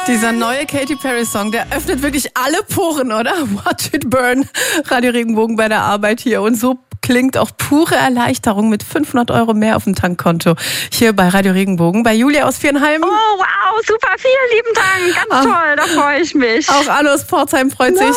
Dieser neue Katy Perry Song, der öffnet wirklich alle Poren, oder? Watch it burn. Radio Regenbogen bei der Arbeit hier. Und so klingt auch pure Erleichterung mit 500 € mehr auf dem Tankkonto. Hier bei Radio Regenbogen. Bei Julia aus Vierenheim. Oh, wow, super. Vielen lieben Dank. Ganz toll, da freue ich mich. Auch Anne aus Pforzheim freut sich.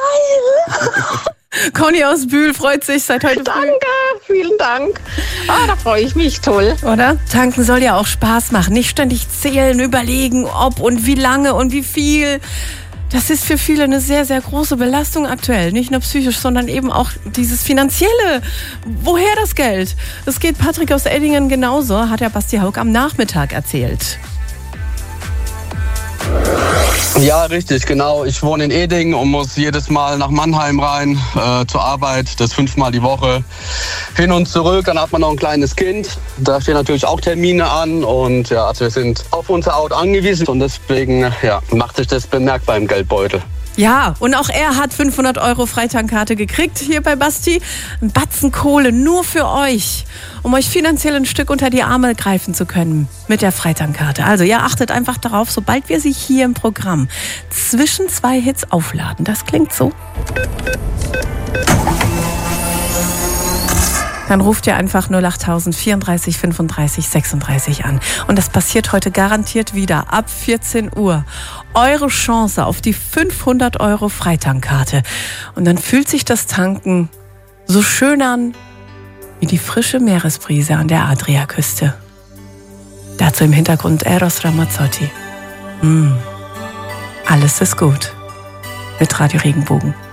Geil. Conny aus Bühl freut sich seit heute früh. Danke, vielen Dank. Da freue ich mich, toll. Oder? Tanken soll ja auch Spaß machen. Nicht ständig zählen, überlegen, ob und wie lange und wie viel. Das ist für viele eine sehr, sehr große Belastung aktuell. Nicht nur psychisch, sondern eben auch dieses Finanzielle. Woher das Geld? Das geht Patrick aus Eddingen genauso, hat ja Basti Haug am Nachmittag erzählt. Ja, richtig, genau. Ich wohne in Edingen und muss jedes Mal nach Mannheim rein zur Arbeit. Das 5-mal die Woche. Hin und zurück, dann hat man noch ein kleines Kind. Da stehen natürlich auch Termine an und ja, also wir sind auf unser Auto angewiesen und deswegen macht sich das bemerkbar im Geldbeutel. Ja, und auch er hat 500 € Freitankkarte gekriegt hier bei Basti. Ein Batzen Kohle nur für euch, um euch finanziell ein Stück unter die Arme greifen zu können mit der Freitankkarte. Also ja, achtet einfach darauf, sobald wir sie hier im Programm zwischen 2 Hits aufladen. Das klingt so. Dann ruft ihr einfach 08000 34 35 36 an. Und das passiert heute garantiert wieder ab 14 Uhr. Eure Chance auf die 500 € Freitankkarte. Und dann fühlt sich das Tanken so schön an wie die frische Meeresbrise an der Adriaküste. Dazu im Hintergrund Eros Ramazzotti. Alles ist gut mit Radio Regenbogen.